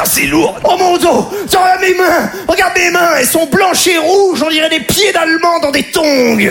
c'est lourd. Oh mon dos, regarde mes mains. Regarde mes mains, elles sont blanches et rouges. On dirait des pieds d'Allemands dans des tongs. Rire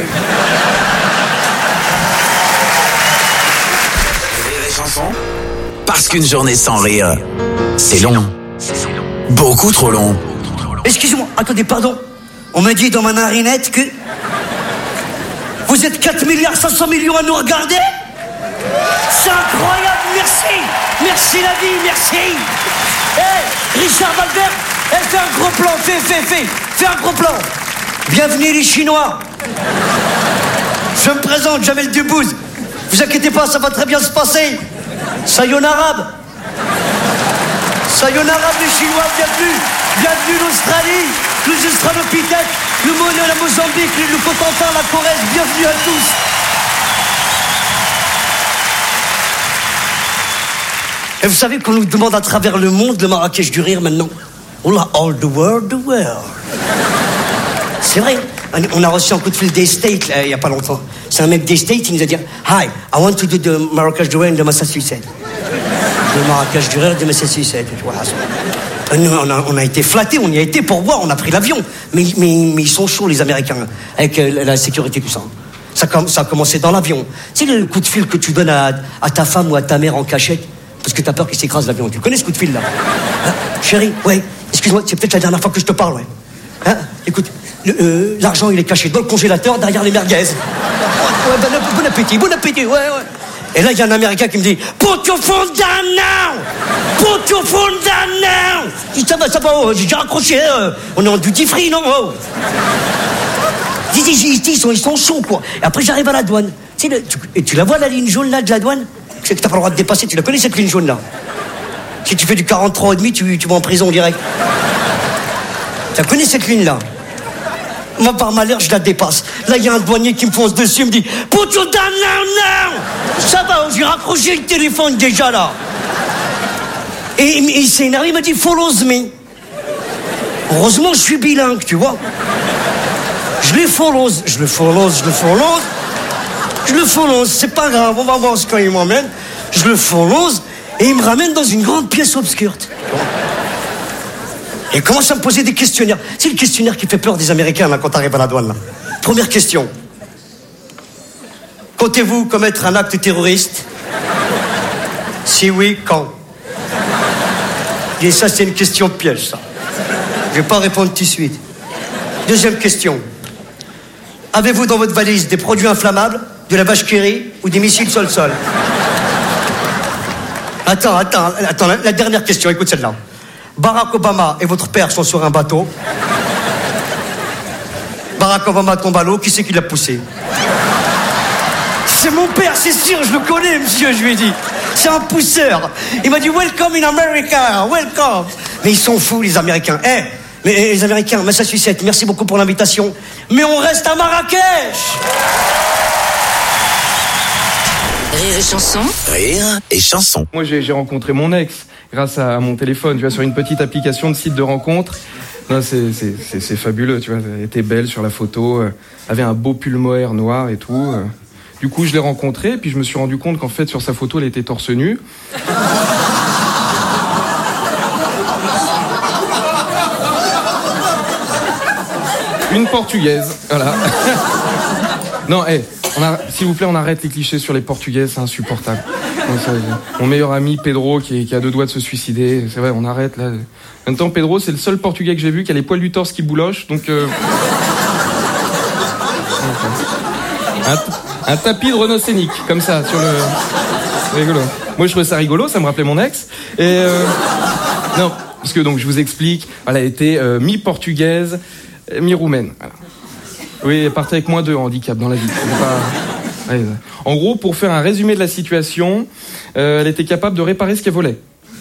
et chanson. Parce qu'une journée sans rire, c'est long. Beaucoup trop long. Excusez-moi, attendez, pardon. On m'a dit dans ma narinette que... Vous êtes 4 milliards 500 millions à nous regarder? C'est incroyable, merci. Merci la vie, merci. Richard Valbert, fais un gros plan, fais un gros plan. Bienvenue les Chinois. Je me présente, Jamel Debbouze. Vous inquiétez pas, ça va très bien se passer. Sayonara. Sayonara les Chinois, bienvenue l'Australie, les Australopithèques, le Mono, la Mozambique, le Cotentin, la Corrèze, bienvenue à tous. Et vous savez qu'on nous demande à travers le monde le Marrakech du rire maintenant. On a all the world. C'est vrai. On a reçu un coup de fil des States il y a pas longtemps. C'est un mec des States, il nous a dit Hi, I want to do the Marrakech du rire de Massachusetts. Le Marrakech du rire de Massachusetts. Voilà. Nous, on a été flattés, on y a été pour voir, on a pris l'avion. Mais ils sont chauds les Américains avec la sécurité tout ça. Ça a commencé dans l'avion. C'est le coup de fil que tu donnes à ta femme ou à ta mère en cachette. Parce que t'as peur qu'il s'écrase l'avion. Tu connais ce coup de fil là Chérie, ouais, excuse-moi, c'est peut-être la dernière fois que je te parle, ouais. Écoute, l'argent il est caché dans le congélateur derrière les merguez. Ouais, bon appétit, ouais. Et là il y a un Américain qui me dit Put your phone down now. Je dis ça va, j'ai déjà raccroché, on est en duty free, non Ils sont chauds quoi. Et après j'arrive à la douane. Tu la vois la ligne jaune là de la douane? C'est que t'as pas le droit de dépasser, tu la connais cette ligne jaune là? Si tu fais du 43,5, tu vas en prison direct. Tu la connais cette ligne là? Moi par malheur je la dépasse. Là il y a un douanier qui me fonce dessus, il me dit Put your down now. Ça va, j'ai raccroché le téléphone déjà là. Et il s'est énervé, il m'a dit follow me. Heureusement je suis bilingue, tu vois. Je le follow, c'est pas grave, on va voir ce qu'il m'emmène. Je le follow et il me ramène dans une grande pièce obscure. Et il commence à me poser des questionnaires. C'est le questionnaire qui fait peur des Américains là, quand t'arrives à la douane là. Première question. Comptez-vous commettre un acte terroriste? Si oui, quand? Et ça c'est une question piège ça. Je vais pas répondre tout de suite. Deuxième question. Avez-vous dans votre valise des produits inflammables, de la vache qui rit ou des missiles sol-sol? Attends, la dernière question, écoute celle-là. Barack Obama et votre père sont sur un bateau. Barack Obama tombe à l'eau, qui c'est qui l'a poussé? C'est mon père, c'est sûr, je le connais, monsieur, je lui ai dit. C'est un pousseur. Il m'a dit, welcome in America, welcome. Mais ils sont fous, les Américains. Mais les Américains, Massachusetts, merci beaucoup pour l'invitation. Mais on reste à Marrakech. Rire et chanson. Rire et chanson. Moi, j'ai rencontré mon ex grâce à mon téléphone, tu vois, sur une petite application de site de rencontre. Non, c'est fabuleux, tu vois. Elle était belle sur la photo, avait un beau pull mohair noir et tout. Du coup, je l'ai rencontrée, puis je me suis rendu compte qu'en fait, sur sa photo, elle était torse nu. Une portugaise, voilà. Non, s'il vous plaît, on arrête les clichés sur les portugaises, c'est insupportable. Non, mon meilleur ami Pedro qui a 2 doigts de se suicider, c'est vrai, on arrête là. En même temps, Pedro, c'est le seul portugais que j'ai vu qui a les poils du torse qui boulochent, donc un tapis de Renault Scénic, comme ça, sur le... C'est rigolo. Moi, je trouvais ça rigolo, ça me rappelait mon ex. Et non, parce que donc, je vous explique, elle était mi-portugaise, mi-roumaine. Voilà. Oui, elle partait avec moins de handicap dans la vie. Ouais. En gros, pour faire un résumé de la situation, elle était capable de réparer ce qu'elle volait.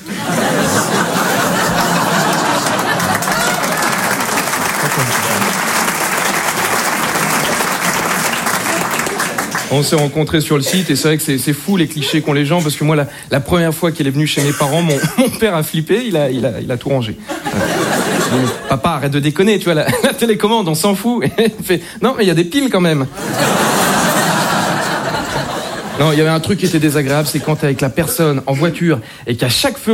On s'est rencontrés sur le site et c'est vrai que c'est fou les clichés qu'ont les gens, parce que moi la première fois qu'elle est venue chez mes parents, mon père a flippé, il a tout rangé. Papa, arrête de déconner, tu vois, la télécommande, on s'en fout. Et il fait, non mais il y a des piles quand même. Non, il y avait un truc qui était désagréable, c'est quand t'es avec la personne en voiture et qu'à chaque feu